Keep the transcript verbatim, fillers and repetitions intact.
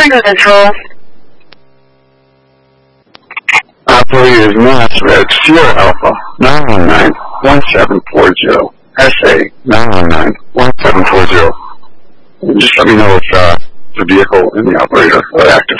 Tango Control. Operator is Mass Red Sierra Alpha nine one nine one seven four zero. S A nine one nine one seven four zero. Just let me know if uh, the vehicle and the operator are active.